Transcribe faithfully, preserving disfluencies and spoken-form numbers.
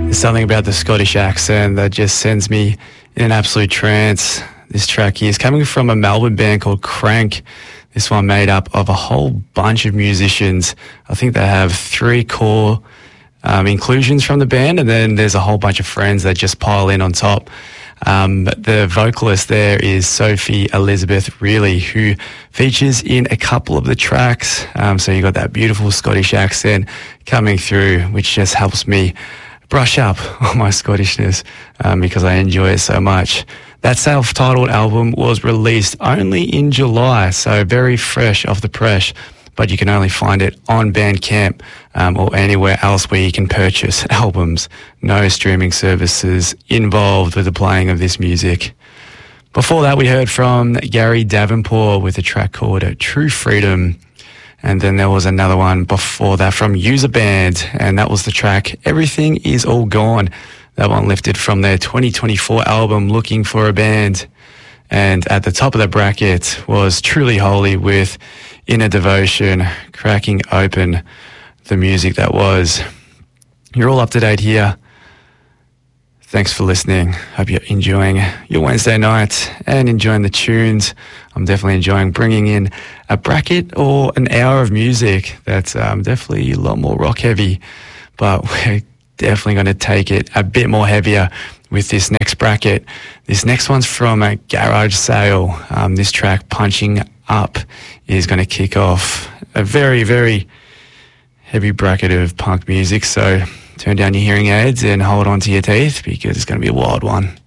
There's something about the Scottish accent that just sends me in an absolute trance. This track here is coming from a Melbourne band called Crank. This one made up of a whole bunch of musicians. I think they have three core um, inclusions from the band, and then there's a whole bunch of friends that just pile in on top. Um, but the vocalist there is Sophie Elizabeth Reilly, who features in a couple of the tracks. Um, so you got that beautiful Scottish accent coming through, which just helps me brush up on my Scottishness um, because I enjoy it so much. That self-titled album was released only in July, so very fresh off the press, but you can only find it on Bandcamp um, or anywhere else where you can purchase albums. No streaming services involved with the playing of this music. Before that, we heard from Gary Davenport with a track called True Freedom. And then there was another one before that from User Band, and that was the track Everything Is All Gone. That one lifted from their twenty twenty-four album Looking for a Band. And at the top of the bracket was Truly Holy with Inner Devotion, cracking open the music that was. You're all up to date here. Thanks for listening. Hope you're enjoying your Wednesday night and enjoying the tunes. I'm definitely enjoying bringing in a bracket or an hour of music that's um, definitely a lot more rock heavy, but we're definitely going to take it a bit more heavier with this next bracket. This next one's from a Garage Sale. Um, this track, Punching Up, is going to kick off a very, very heavy bracket of punk music. So turn down your hearing aids and hold on to your teeth because it's going to be a wild one.